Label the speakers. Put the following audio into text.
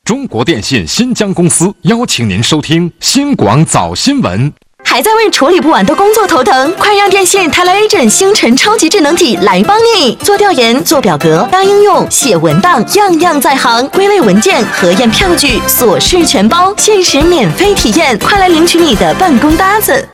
Speaker 1: 中国电信新疆公司邀请您收听新广早新闻。
Speaker 2: 还在为处理不完的工作头疼？快让电信泰来 Agent 星辰超级智能体来帮你！做调研、做表格、搭应用、写文档，样样在行；归类文件、核验票据，琐事全包，限时免费体验，快来领取你的办公搭子！